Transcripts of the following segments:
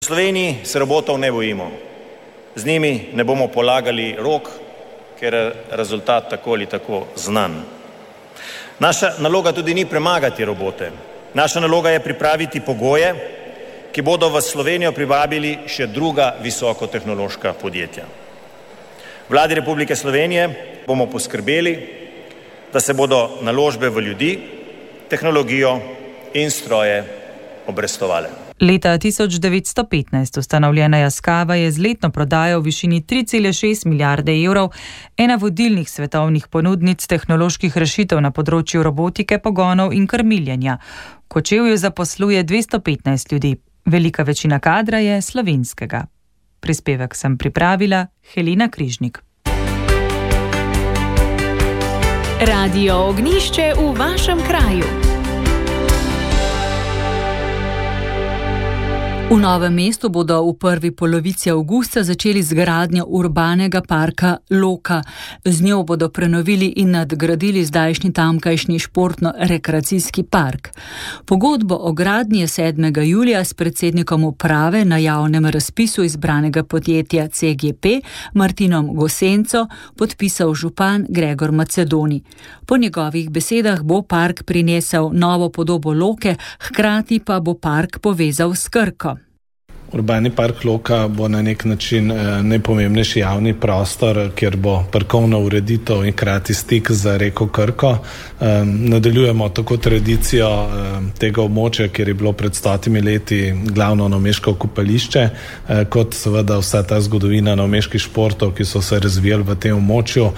V Sloveniji se robotov ne bojimo. Z njimi ne bomo polagali rok, ker je rezultat tako ali tako znan. Naša naloga tudi ni premagati robote. Naša naloga je pripraviti pogoje, ki bodo v Slovenijo privabili še druga visokotehnološka podjetja. Vladi Republike Slovenije bomo poskrbeli, da se bodo naložbe v ljudi, tehnologijo in stroje obrestovale. Leta 1915 ustanovljena Yaskawa je z letno prodajo v višini 3,6 milijarde evrov ena vodilnih svetovnih ponudnic tehnoloških rešitev na področju robotike, pogonov in krmiljenja. V Kočevju zaposluje 215 ljudi. Velika večina kadra je slovenskega. Prispevek sem pripravila Helena Križnik. Radio Ognjišče v vašem kraju. V Novem mestu bodo v prvi polovici avgusta začeli z gradnjo urbanega parka Loka. Z njo bodo prenovili in nadgradili zdajšnji tamkajšnji športno-rekreacijski park. Pogodbo o gradnji 7. julija s predsednikom uprave na javnem razpisu izbranega podjetja CGP Martinom Gosenco podpisal župan Gregor Macedoni. Po njegovih besedah bo park prinesel novo podobo Loke, hkrati pa bo park povezal s Krko. Urbani park Loka bo na nek način najpomembnejši javni prostor, kjer bo parkovna ureditev in hkrati stik z reko Krko. Nadaljujemo tako tradicijo tega območja, kjer je bilo pred 100 leti glavno novomeško kopališče, kot seveda vsa ta zgodovina novomeških športov, ki so se razvijali v tem območju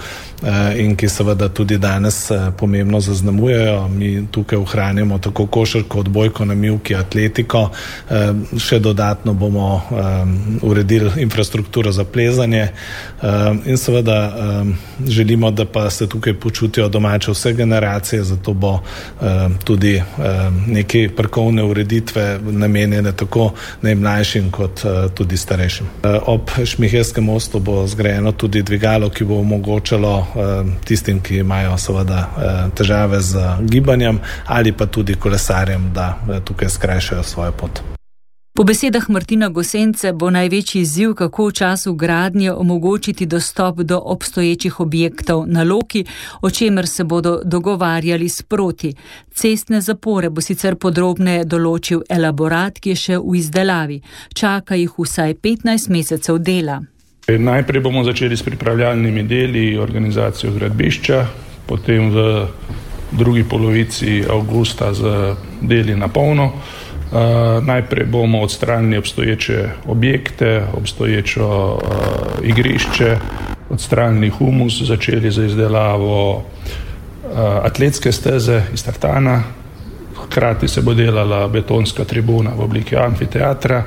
in ki seveda tudi danes pomembno zaznamujejo. Mi tukaj ohranjamo tako košarko, odbojko na mivki, atletiko, še dodatno bomo uredili infrastrukturo za plezanje in seveda želimo, da pa se tukaj počutijo domače vse generacije, zato bo tudi neke parkovne ureditve namenjene tako najmlajšim kot tudi starejšim. Ob Šmiheltskem mostu bo zgrajeno tudi dvigalo, ki bo omogočalo tistim, ki imajo seveda težave z gibanjem ali pa tudi kolesarjem, da tukaj skrajšajo svojo pot. Po besedah Martina Gosence bo največji izziv, kako v času gradnje omogočiti dostop do obstoječih objektov na Loki, o čemer se bodo dogovarjali sproti. Cestne zapore bo sicer podrobneje določil elaborat, ki je še v izdelavi. Čaka jih vsaj 15 mesecev dela. Najprej bomo začeli s pripravljalnimi deli, organizacijo gradbišča, potem v drugi polovici avgusta z deli na polno. Najprej bomo odstranili obstoječe objekte, obstoječo igrišče, odstranili humus, začeli za izdelavo atletske steze iz tartana, hkrati se bo delala betonska tribuna v obliki amfiteatra,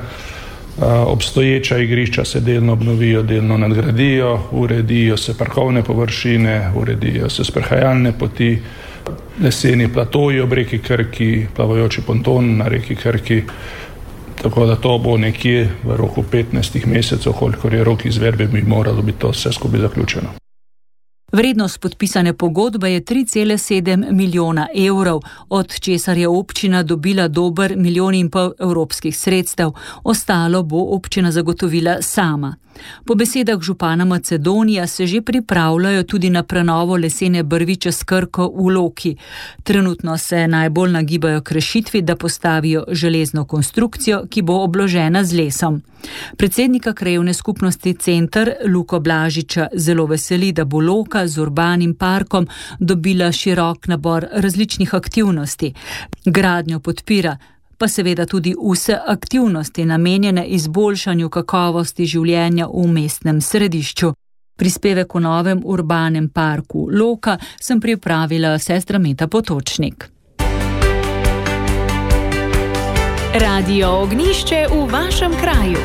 obstoječa igrišča se delno obnovijo, delno nadgradijo, uredijo se parkovne površine, uredijo se sprehajalne poti, leseni platoji ob reki Krki, plavajoči ponton na reki Krki, tako da to bo nekje v roku 15 mesecev, kolikor je rok izvedbe, bi moralo biti to vse skupaj zaključeno. Vrednost podpisane pogodbe je 3,7 milijona evrov, od česar je občina dobila dober 1,5 milijona evropskih sredstev, ostalo bo občina zagotovila sama. Po besedah župana Macedonija se že pripravljajo tudi na prenovo lesene brvi čez Krko v Loki. Trenutno se najbolj nagibajo k rešitvi, da postavijo železno konstrukcijo, ki bo obložena z lesom. Predsednika krajevne skupnosti Center Luko Blažiča zelo veseli, da bo Loka z urbanim parkom dobila širok nabor različnih aktivnosti. Gradnjo podpira pa seveda tudi vse aktivnosti namenjene izboljšanju kakovosti življenja v mestnem središču. Prispevek v novem urbanem parku Loka sem pripravila sestra Meta Potočnik. Radio Ognjišče v vašem kraju.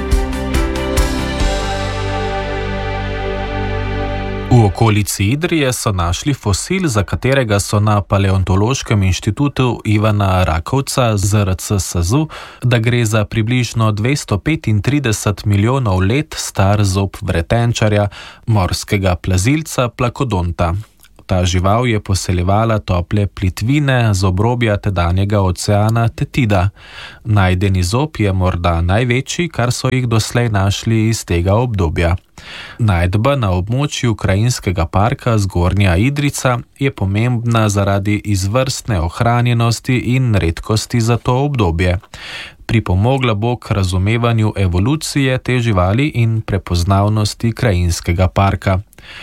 V okolici Idrije so našli fosil, za katerega so na Paleontološkem inštitutu Ivana Rakovca ZRC SAZU, da gre za približno 235 milijonov let star zob vretenčarja, morskega plazilca plakodonta. Ta žival je poseljevala tople plitvine z obrobja tedanjega oceana Tetida. Najdeni zob je morda največji, kar so jih doslej našli iz tega obdobja. Najdba na območju krajinskega parka Zgornja Idrica je pomembna zaradi izvrstne ohranjenosti in redkosti za to obdobje. Pripomogla bo k razumevanju evolucije te živali in prepoznavnosti krajinskega parka.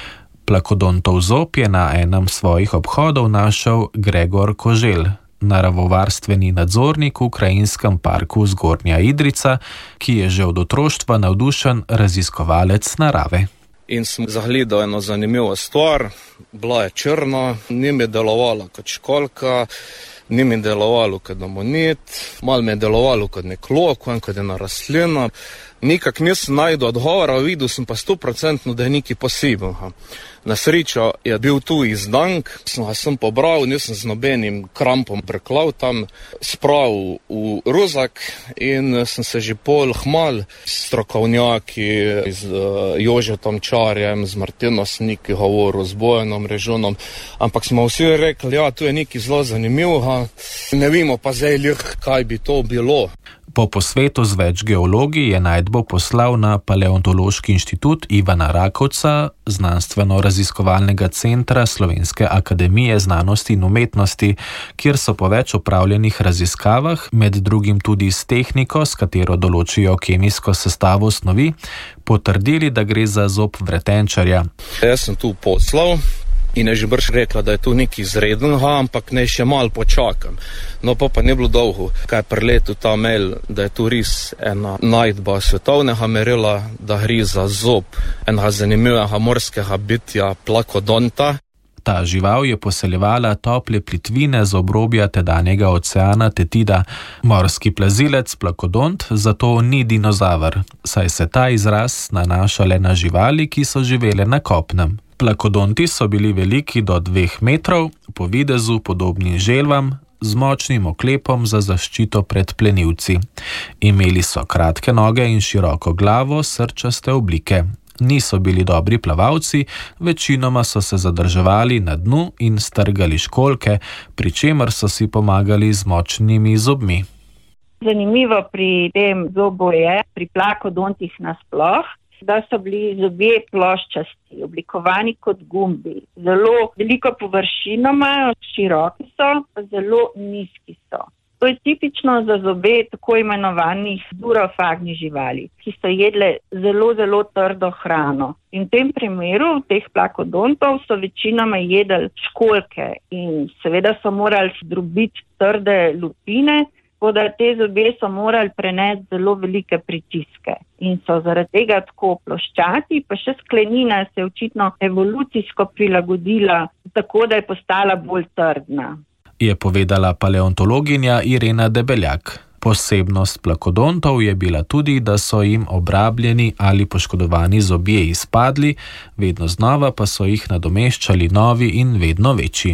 Plakodontov zob je na enem svojih obhodov našel Gregor Koželj, naravovarstveni nadzornik v krajinskem parku Zgornja Idrica, ki je že od otroštva navdušen raziskovalec narave. In sem zagledal eno zanimivo stvar, bila je črna, ni mi delovala kot školjka, ni mi delovalo kot amonit, malo mi je delovalo kot nek lok, kot ena rastlina. Nikak nisem najdel odgovora, videl sem pa 100%, da je nekaj posebnega. Na srečo je bil tu izdank, sem pobral, nisem z nobenim krampom preklal tam, spravil v ruzak in sem se že pol hmal s strokovnjaki, z Jožetom Čarjem, z Martino Sniki govoril, z Bojanom Režunom, ampak smo vsi rekli, ja, tu je nekaj zelo zanimivega, ne vemo pa zdaj, kaj bi to bilo. Po posvetu z več geologi je najdbo poslal na Paleontološki inštitut Ivana Rakovca, znanstveno-raziskovalnega centra Slovenske akademije znanosti in umetnosti, kjer so po več opravljenih raziskavah, med drugim tudi s tehniko, s katero določijo kemijsko sestavo snovi, potrdili, da gre za zob vretenčarja. Jaz sem tu poslal in je že brž rekla, da je tu nekaj izrednega, ampak ne še malo počakam. No pa ne bilo dolgo, kaj preletel ta mail, da je tu res ena najdba svetovnega merila, da gre za zob enega zanimivega morskega bitja plakodonta. Ta žival je poseljevala tople plitvine z obrobja tedanjega oceana Tetida. Morski plazilec plakodont zato ni dinozaver, saj se ta izraz nanaša le na živali, ki so živele na kopnem. Plakodonti so bili veliki do 2 metrov, po videzu podobni želvam, z močnim oklepom za zaščito pred plenilci. Imeli so kratke noge in široko glavo, srčaste oblike. Niso bili dobri plavalci, večinoma so se zadrževali na dnu in strgali školjke, pri čemer so si pomagali z močnimi zobmi. Zanimivo pri tem zobu je, pri plakodontih nasploh, da so bili zobje ploščasti, oblikovani kot gumbi. Zelo veliko površino imajo, široki so, pa zelo nizki so. To je tipično za zobe tako imenovanih durofagnih živali, ki so jedle zelo, zelo trdo hrano. In v tem primeru teh plakodontov so večinoma jedli školjke in seveda so morali zdrobiti trde lupine, tako da te zobe so morali prenesti zelo velike pritiske. In so zaradi tega tako ploščati, pa še sklenina se je očitno evolucijsko prilagodila, tako da je postala bolj trdna. Je povedala paleontologinja Irena Debeljak. Posebnost plakodontov je bila tudi, da so jim obrabljeni ali poškodovani zobje izpadli, vedno znova pa so jih nadomeščali novi in vedno večji.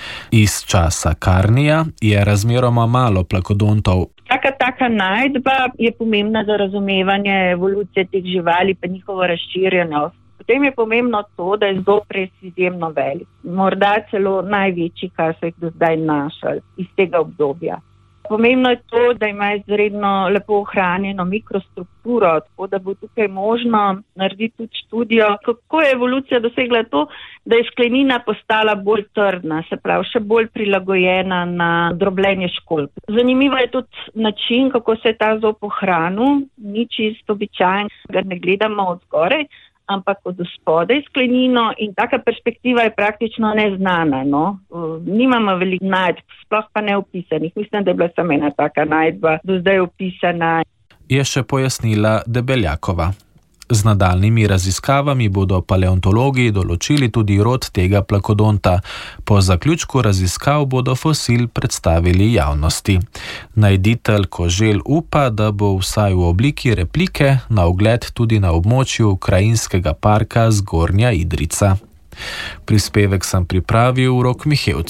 Iz časa Karnija je razmeroma malo plakodontov. Taka najdba je pomembna za razumevanje evolucije teh živali pa njihovo razširjenost. Potem je pomembno to, da je zob res izjemno velik. Morda celo največji, kar so jih do zdaj našli iz tega obdobja. Pomembno je to, da ima izredno lepo ohranjeno mikrostrukturo, tako da bo tukaj možno narediti tudi študijo, kako je evolucija dosegla to, da je sklenina postala bolj trdna, se pravi še bolj prilagojena na drobljenje školjk. Zanimivo je tudi način, kako se je ta zob ohranil, ni čisto običajen, ga ne gledamo od zgoraj, ampak od spodaj sklenino in taka perspektiva je praktično neznana. No? Nimamo veliko najdb, sploh pa neopisanih. Mislim, da je bila samo ena taka najdba do zdaj opisana. Je še pojasnila Debeljakova. Z nadaljnjimi raziskavami bodo paleontologi določili tudi rod tega plakodonta. Po zaključku raziskav bodo fosil predstavili javnosti. Najditelj Koželj upa, da bo vsaj v obliki replike na ogled tudi na območju krajinskega parka Zgornja Idrica. Prispevek sem pripravil Rok Mihevc.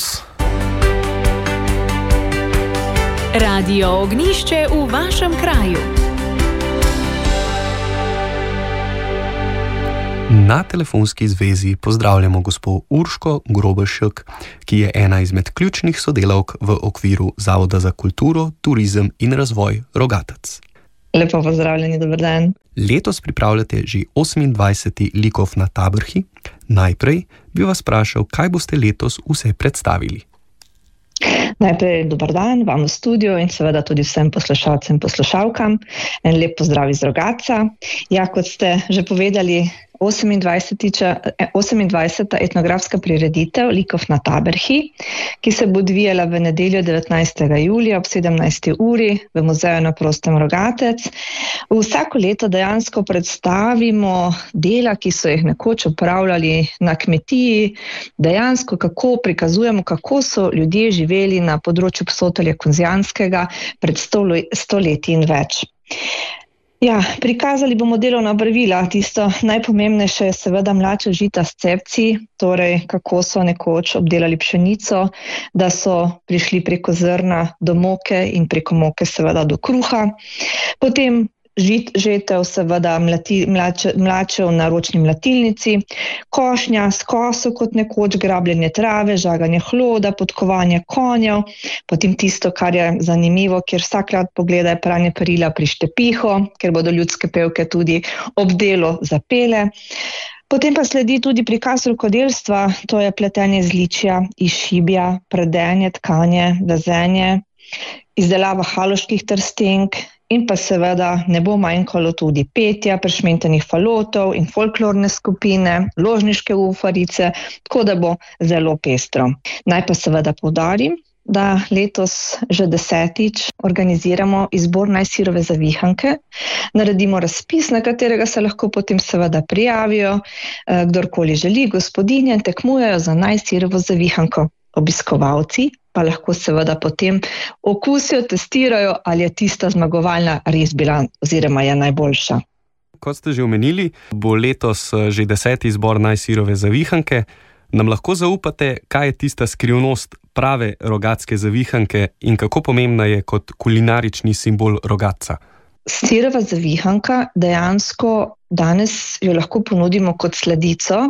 Radio Ognjišče v vašem kraju. Na telefonski zvezi pozdravljamo gospo Urško Grobelšek, ki je ena izmed ključnih sodelavk v okviru Zavoda za kulturo, turizem in razvoj Rogatec. Lepo pozdravljeni, dober dan. Letos pripravljate že 28. likov na Tabrhi. Najprej bi vas vprašal, kaj boste letos vse predstavili. Najprej dober dan vam v studiu in seveda tudi vsem poslušalcem in poslušalkam. En lep pozdrav iz Rogatca. Ja, kot ste že povedali, 28. etnografska prireditev Likov na Tabrhi, ki se bo odvijala v nedeljo 19. julija ob 17. uri v Muzeju na prostem Rogatec. Vsako leto dejansko predstavimo dela, ki so jih nekoč opravljali na kmetiji, dejansko kako prikazujemo, kako so ljudje živeli na področju Posotelja Kozjanskega pred 100 leti in več. Ja, prikazali bomo delovna opravila, tisto najpomembnejše je seveda mlača žita s cepci, torej kako so nekoč obdelali pšenico, da so prišli preko zrna do moke in preko moke seveda do kruha. Potem žetev seveda mlačev na ročni mlatilnici, košnja s koso kot nekoč, grabljenje trave, žaganje hloda, podkovanje konjev, potem tisto, kar je zanimivo, kjer vsakrat pogledajo pranje perila pri štepihu, ker bodo ljudske pevke tudi ob delu zapele. Potem pa sledi tudi prikaz rokodelstva, to je pletenje iz ličja, iz šibja, predenje, tkanje, vezenje, izdelava haloških trstenk, in pa seveda ne bo manjkalo tudi petja, prešmentenih falotov in folklorne skupine, ložniške ufarice, tako da bo zelo pestro. Naj pa seveda poudarim, da letos že 10. organiziramo izbor najsirove zavihanke. Naredimo razpis, na katerega se lahko potem seveda prijavijo, kdorkoli želi, gospodinje tekmujejo za najsirovo zavihanko. Obiskovalci pa lahko seveda potem okusijo, testirajo, ali je tista zmagovalna res bila oziroma je najboljša. Kot ste že omenili, bo letos že 10. izbor najsirove zavihanke. Nam lahko zaupate, kaj je tista skrivnost prave rogatske zavihanke in kako pomembna je kot kulinarični simbol Rogatca? Sirova zavihanka dejansko danes jo lahko ponudimo kot sladico,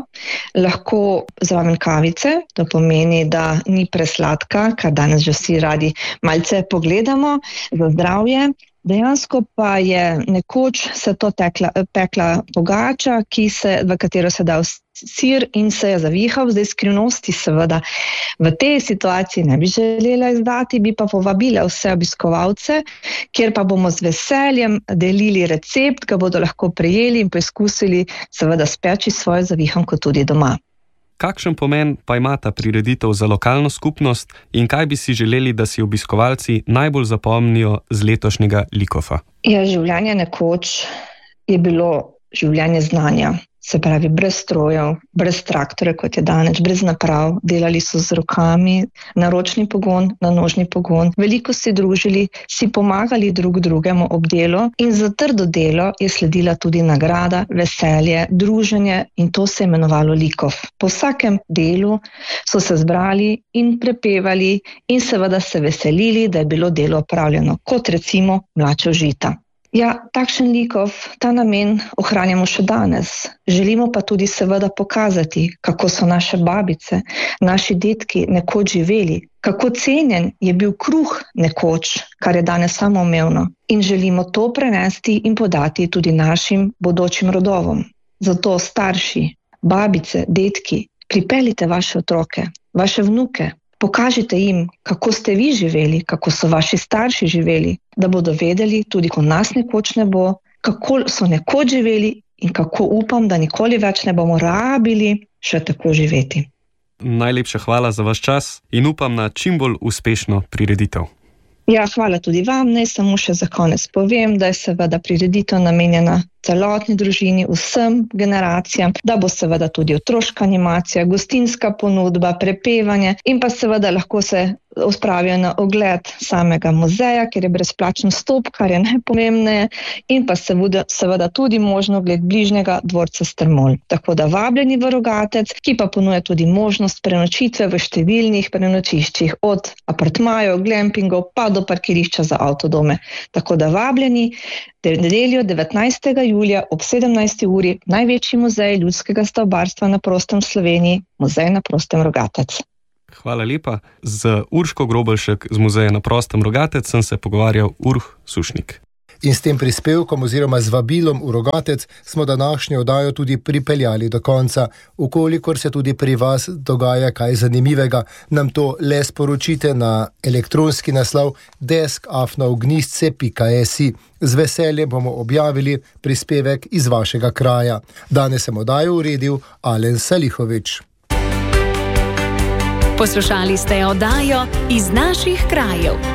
lahko zraven kavice, to pomeni, da ni presladka, kar danes že vsi radi malce pogledamo za zdravje. Dejansko pa je nekoč se to pekla pogača, v katero se dal sir in se je zavihal. Zdaj skrivnosti seveda v tej situaciji ne bi želela izdati, bi pa povabila vse obiskovalce, kjer pa bomo z veseljem delili recept, ga bodo lahko prejeli in poizkusili seveda speči svojo zavihanko tudi doma. Kakšen pomen pa ima ta prireditev za lokalno skupnost in kaj bi si želeli, da si obiskovalci najbolj zapomnijo z letošnjega Likova? Ja, življenje nekoč je bilo življenje znanja. Se pravi, brez strojev, brez traktorja, kot je danes, brez naprav. Delali so z rokami, na ročni pogon, na nožni pogon. Veliko si družili, si pomagali drug drugemu ob delu in za trdo delo je sledila tudi nagrada, veselje, druženje in to se je imenovalo Likov. Po vsakem delu so se zbrali in prepevali in seveda se veselili, da je bilo delo opravljeno, kot recimo mlača žita. Ja, takšen Likov, ta namen ohranjamo še danes. Želimo pa tudi seveda pokazati, kako so naše babice, naši dedki nekoč živeli, kako cenjen je bil kruh nekoč, kar je danes samoumevno. In želimo to prenesti in podati tudi našim bodočim rodovom. Zato starši, babice, dedki, pripeljite vaše otroke, vaše vnuke. Pokažite jim, kako ste vi živeli, kako so vaši starši živeli, da bodo vedeli, tudi ko nas nekoč ne bo, kako so nekoč živeli in kako upam, da nikoli več ne bomo rabili še tako živeti. Najlepša hvala za vaš čas in upam na čim bolj uspešno prireditev. Ja, hvala tudi vam. Naj samo še za konec povem, da je seveda prireditev namenjena celotni družini, vsem generacijam, da bo seveda tudi otroška animacija, gostinska ponudba, prepevanje in pa seveda lahko se spravijo na ogled samega muzeja, kjer je brezplačen vstop, kar je najpomembneje, in pa seveda tudi možno ogled bližnjega dvorca Strmol. Tako da vabljeni v Rogatec, ki pa ponuja tudi možnost prenočitve v številnih prenočiščih, od apartmajev, glampingov pa do parkirišča za avtodome. Tako da vabljeni nedeljo 19. julija ob 17. uri največji muzej ljudskega stavbarstva na prostem v Sloveniji, Muzej na prostem Rogatec. Hvala lepa. Z Urško Grobelšek z Muzeja na prostem Rogatec sem se pogovarjal Urh Sušnik. In s tem prispevkom oziroma z vabilom v Rogatec smo današnjo oddajo tudi pripeljali do konca. Ukolikor se tudi pri vas dogaja kaj zanimivega, nam to le sporočite na elektronski naslov desk@ognistce.si. Z veseljem bomo objavili prispevek iz vašega kraja. Danes sem oddajo uredil Alen Salihovič. Poslušali ste oddajo Iz naših krajev.